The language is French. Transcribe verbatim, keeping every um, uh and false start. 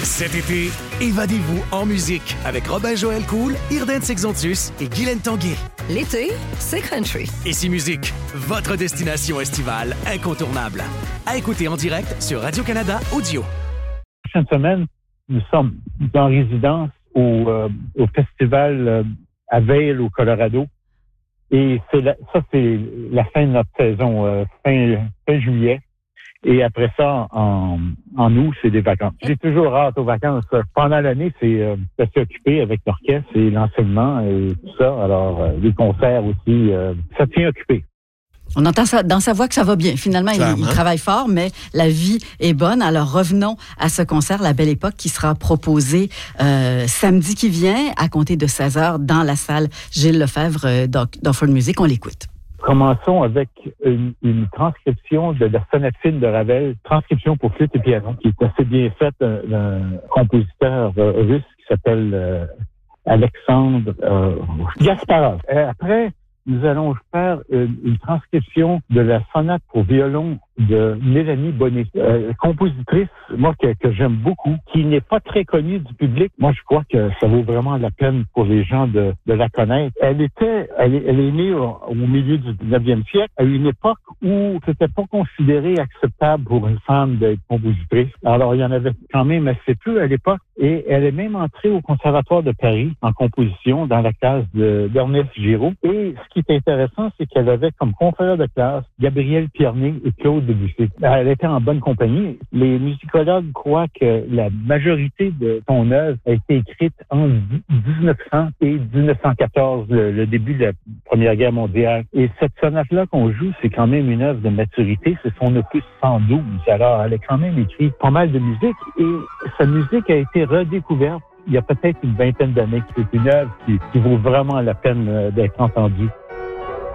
Cet été, évadez-vous en musique avec Robin-Joël Cool, Irden Sexontus et Guylaine Tanguay. L'été, c'est country. Ici Musique, votre destination estivale incontournable. À écouter en direct sur Radio-Canada Audio. Cette semaine, nous sommes en résidence au, euh, au festival euh, à Vail, au Colorado. Et c'est la, ça, c'est la fin de notre saison, euh, fin, fin juillet. Et après ça, en, en août, c'est des vacances. J'ai toujours hâte aux vacances. Pendant l'année, c'est euh, assez occupé avec l'orchestre et l'enseignement et tout ça. Alors, euh, les concerts aussi, euh, ça tient occupé. On entend ça dans sa voix que ça va bien. Finalement, il, il travaille fort, mais la vie est bonne. Alors, revenons à ce concert, La Belle Époque, qui sera proposé euh, samedi qui vient, à compter de seize heures, dans la salle Gilles Lefebvre d'Offord Music. On l'écoute. Commençons avec une, une transcription de la sonate fine de Ravel, transcription pour flûte et piano, qui est assez bien faite d'un, d'un compositeur euh, russe qui s'appelle euh, Alexandre euh, Gasparov. Et après, nous allons faire une, une transcription de la sonate pour violon de Mélanie Bonnet, euh, compositrice, moi, que, que j'aime beaucoup, qui n'est pas très connue du public. Moi, je crois que ça vaut vraiment la peine pour les gens de, de la connaître. Elle était, elle est, elle est née au, au milieu du dix-neuvième siècle, à une époque où c'était pas considéré acceptable pour une femme d'être compositrice. Alors, il y en avait quand même assez peu à l'époque, et elle est même entrée au Conservatoire de Paris en composition dans la classe de, d'Ernest Giraud. Et ce qui est intéressant, c'est qu'elle avait comme confrères de classe Gabriel Pierné et Claude Debussy. Elle était en bonne compagnie. Les musicologues croient que la majorité de son œuvre a été écrite en dix-neuf cents et dix-neuf cent quatorze, le, le début de la Première Guerre mondiale. Et cette sonate-là qu'on joue, c'est quand même une œuvre de maturité. C'est son opus cent douze. Alors, elle a quand même écrit pas mal de musique et sa musique a été redécouverte il y a peut-être une vingtaine d'années. C'est une œuvre qui, qui vaut vraiment la peine d'être entendue.